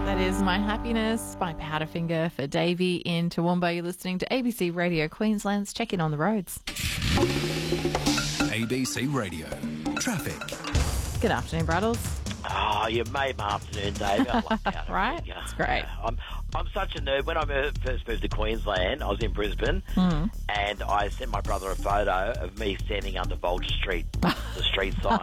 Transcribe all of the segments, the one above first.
That is My Happiness by Powderfinger for Davey in Toowoomba. You're listening to ABC Radio Queensland's Check In on the Roads. ABC Radio. Traffic. Good afternoon, Bruddles. Oh, you made my afternoon, Dave. I love that. Right? It's great. I'm such a nerd. When I first moved to Queensland, I was in Brisbane, and I sent my brother a photo of me standing under Vulture Street, the street sign.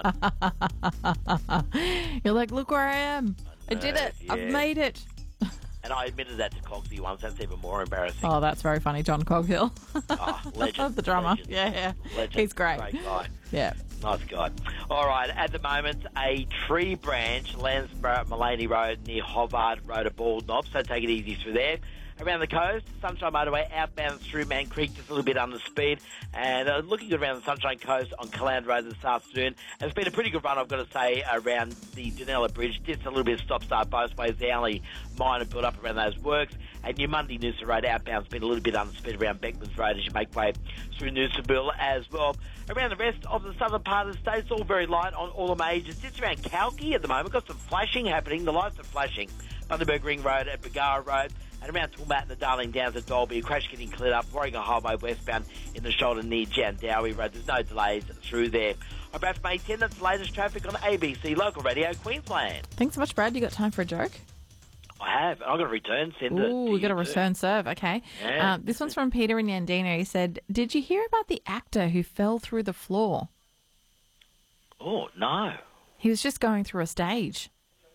You're like, look where I am. I did it. Yeah. I've made it. And I admitted that to Cogsy once. That's even more embarrassing. Oh, that's very funny. John Coghill. Oh, legend. The drummer. Legend. Yeah. Legend. He's great. Great guy. Yeah. Nice guy. All right, at the moment, a tree branch lands Mullaney Road near Hobart Road, a bald knob, so take it easy through there. Around the coast, Sunshine Motorway outbound through Man Creek, just a little bit under speed, and looking good around the Sunshine Coast on Caland Road this afternoon. And it's been a pretty good run, I've got to say, around the Dunella Bridge. Just a little bit of stop-start both ways. The only minor build-up around those works. And your Monday Noosa Road outbound's been a little bit under speed around Beckmans Road as you make way through Noosaville as well. Around the rest of the southern part of the state, it's all very light on all the majors. Just around Kalki at the moment, got some flashing happening. The lights are flashing. Bundaberg Ring Road at Bagara Road. And around Toowoomba and the Darling Downs at Dolby, a crash getting cleared up. Warringah Highway westbound in the shoulder near Jandowie Road. There's no delays through there. I'm Brad from A10. That's the latest traffic on ABC Local Radio Queensland. Thanks so much, Brad. You got time for a joke? I have. I've got a return sender. Ooh, we got a return serve. Okay. Yeah. This one's from Peter in Yandina. He said, did you hear about the actor who fell through the floor? Oh, no. He was just going through a stage.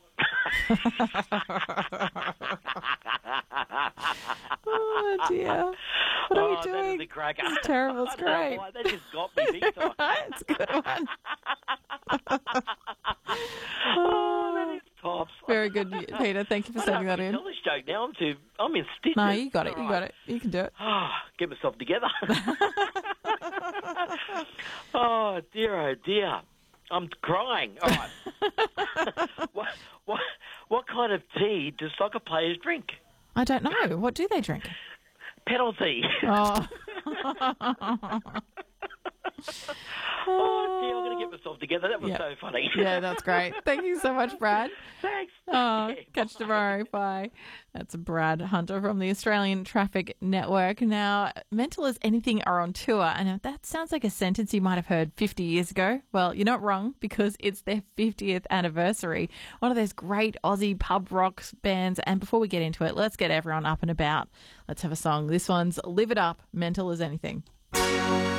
Oh, dear. What are we doing? That is a cracker. It's terrible. It's great. That just got me big time. It's a good one. That is tops. Very good, Peter. Thank you for sending that in. Tell this joke now. I'm in stitches. No, you got it. All You got it. You can do it. Get myself together. Oh, dear. I'm crying. All right. What kind of tea do soccer players drink? I don't know. What do they drink? Penalty. Oh. Oh, dear, I'm going to get myself together. That was so funny. Yeah, that's great. Thank you so much, Brad. Thanks. Oh, catch you tomorrow. Bye. That's Brad Hunter from the Australian Traffic Network. Now, Mental as Anything are on tour, and that sounds like a sentence you might have heard 50 years ago. Well, you're not wrong, because it's their 50th anniversary. One of those great Aussie pub rock bands. And before we get into it, let's get everyone up and about. Let's have a song. This one's Live It Up, Mental as Anything.